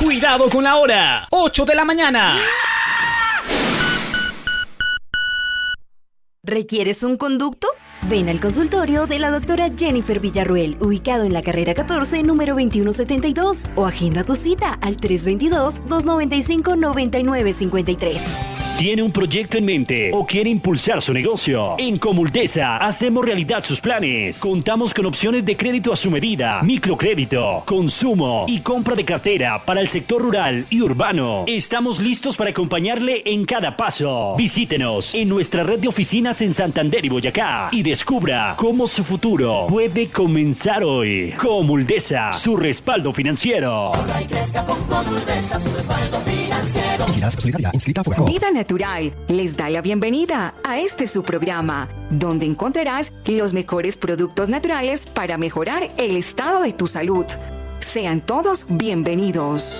Cuidado con la hora, 8 de la mañana. ¿Requieres un conducto? Ven al consultorio de la doctora Jennifer Villarruel, ubicado en la carrera 14, número 2172, o agenda tu cita al 322-295-9953. ¿Tiene un proyecto en mente o quiere impulsar su negocio? En Comuldesa hacemos realidad sus planes. Contamos con opciones de crédito a su medida, microcrédito, consumo y compra de cartera para el sector rural y urbano. Estamos listos para acompañarle en cada paso. Visítenos en nuestra red de oficinas en Santander y Boyacá y descubra cómo su futuro puede comenzar hoy. Comuldesa, su respaldo financiero. Ahora y crezca con Comuldesa, su respaldo financiero. Vida Natural les da la bienvenida a este su programa, donde encontrarás los mejores productos naturales para mejorar el estado de tu salud. Sean todos bienvenidos.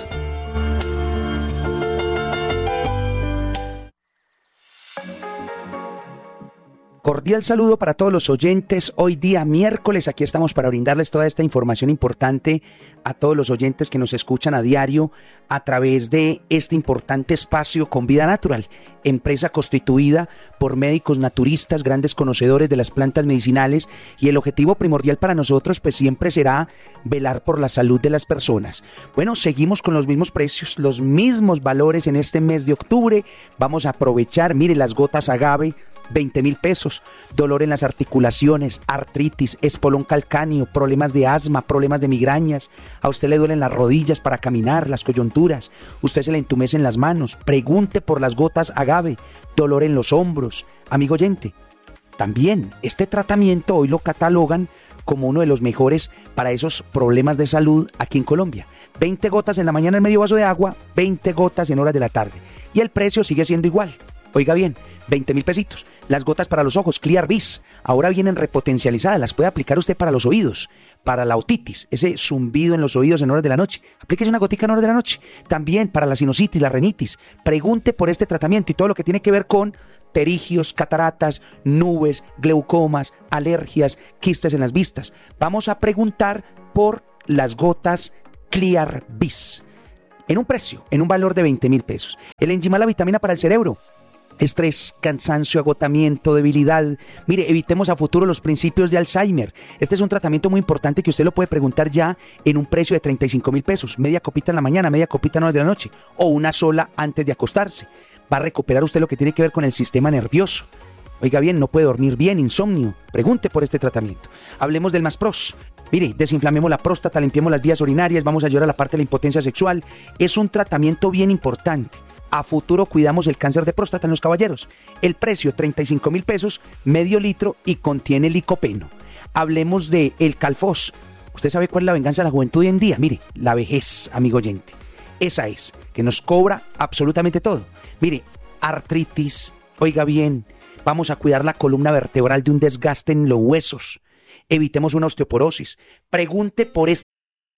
Cordial saludo para todos los oyentes. Hoy día miércoles, aquí estamos para brindarles toda esta información importante a todos los oyentes que nos escuchan a diario a través de este importante espacio con Vida Natural, empresa constituida por médicos naturistas, grandes conocedores de las plantas medicinales, y el objetivo primordial para nosotros pues siempre será velar por la salud de las personas. Bueno, seguimos con los mismos precios, los mismos valores en este mes de octubre. Vamos a aprovechar, mire, las gotas agave, 20,000 pesos, dolor en las articulaciones, artritis, espolón calcáneo, problemas de asma, problemas de migrañas, a usted le duelen las rodillas para caminar, las coyunturas, usted se le entumecen las manos, pregunte por las gotas agave, dolor en los hombros. Amigo oyente, también este tratamiento hoy lo catalogan como uno de los mejores para esos problemas de salud aquí en Colombia. 20 gotas en la mañana en medio vaso de agua, 20 gotas en horas de la tarde, y el precio sigue siendo igual. Oiga bien, 20,000 pesitos. Las gotas para los ojos, Clear Vis, ahora vienen repotencializadas, las puede aplicar usted para los oídos, para la otitis, ese zumbido en los oídos en horas de la noche. Aplíquese una gotica en horas de la noche. También para la sinusitis, la rinitis. Pregunte por este tratamiento y todo lo que tiene que ver con pterigios, cataratas, nubes, glaucomas, alergias, quistes en las vistas. Vamos a preguntar por las gotas Clear Vis. En un precio, en un valor de 20,000 pesos. El Enzymal, la vitamina para el cerebro. Estrés, cansancio, agotamiento, debilidad. Mire, evitemos a futuro los principios de Alzheimer. Este es un tratamiento muy importante que usted lo puede preguntar ya en un precio de 35,000 pesos. Media copita en la mañana, media copita en horas de la noche, o una sola antes de acostarse. Va a recuperar usted lo que tiene que ver con el sistema nervioso. Oiga bien, no puede dormir bien, insomnio. Pregunte por este tratamiento. Hablemos del Maspros. Mire, desinflamemos la próstata, limpiemos las vías urinarias, vamos a ayudar a la parte de la impotencia sexual. Es un tratamiento bien importante. A futuro cuidamos el cáncer de próstata en los caballeros. El precio, 35,000 pesos, medio litro, y contiene licopeno. Hablemos de el Calfos. ¿Usted sabe cuál es la venganza de la juventud hoy en día? Mire, la vejez, amigo oyente. Esa es, que nos cobra absolutamente todo. Mire, artritis, oiga bien, vamos a cuidar la columna vertebral de un desgaste en los huesos. Evitemos una osteoporosis. Pregunte por esta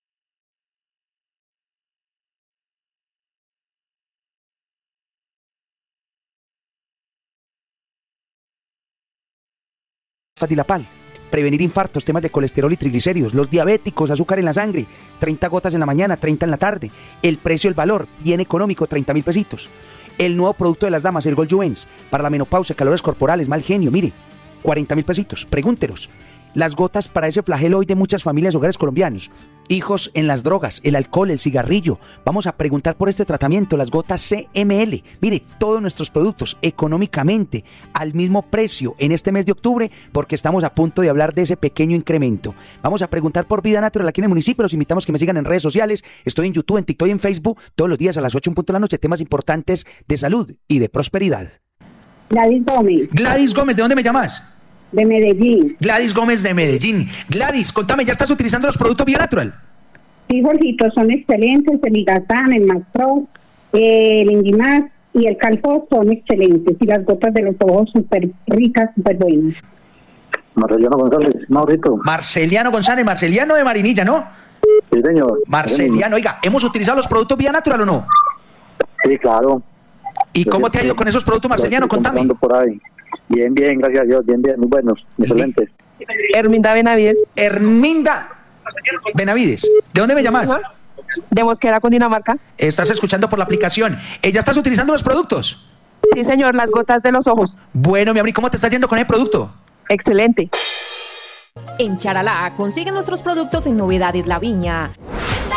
Dilapal, prevenir infartos, temas de colesterol y triglicéridos, los diabéticos, azúcar en la sangre, 30 gotas en la mañana, 30 en la tarde. El precio, el valor, bien económico, 30,000 pesitos. El nuevo producto de las damas, el Gold Juens, para la menopausia, calores corporales, mal genio, mire, 40,000 pesitos. Pregúntenos. Las gotas para ese flagelo hoy de muchas familias, hogares colombianos. Hijos en las drogas, el alcohol, el cigarrillo. Vamos a preguntar por este tratamiento, las gotas CML. Mire, todos nuestros productos económicamente al mismo precio en este mes de octubre, porque estamos a punto de hablar de ese pequeño incremento. Vamos a preguntar por Vida Natural aquí en el municipio. Los invitamos que me sigan en redes sociales. Estoy en YouTube, en TikTok y en Facebook todos los días a las 8 en punto de la noche. Temas importantes de salud y de prosperidad. Gladys Gómez. Gladys Gómez, ¿de dónde me llamas? De Medellín. Gladys Gómez de Medellín. Gladys, contame, ¿ya estás utilizando los productos Vida Natural? Sí, Jorgito, son excelentes. El Igatán, el Maspros, el Enzymal y el Calfos son excelentes. Y las gotas de los ojos súper ricas, súper buenas. Marceliano González, Maurito. Marceliano González, Marceliano de Marinilla, ¿no? Sí, señor. Marceliano, oiga, ¿hemos utilizado los productos Vida Natural o no? Sí, claro. ¿Y cómo te ha ido con esos productos, Marceliano? Contame. Por ahí. Bien, gracias a Dios, bien, muy buenos, excelentes. Herminda Benavides. Herminda Benavides, ¿de dónde me llamas? De Mosquera, Cundinamarca. Estás escuchando por la aplicación. ¿Ya estás utilizando los productos? Sí, señor, las gotas de los ojos. Bueno, mi amor, ¿y cómo te está yendo con el producto? Excelente. En Charalá consiguen nuestros productos en Novedades La Viña.